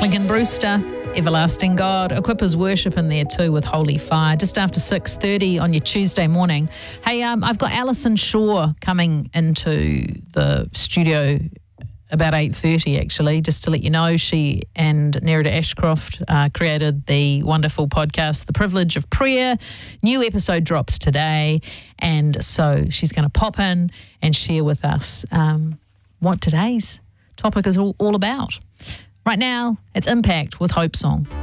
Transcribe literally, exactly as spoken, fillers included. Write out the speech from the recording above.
Lincoln Brewster, Everlasting God. Equippers worship in there too with Holy Fire, just after six thirty on your Tuesday morning. Hey, um, I've got Alison Shaw coming into the studio about eight thirty actually, just to let you know. She and Nerida Ashcroft uh, created the wonderful podcast, The Privilege of Prayer. New episode drops today, and so she's going to pop in and share with us um, what today's topic is all, all about. Right now, it's Impact with Hope Song.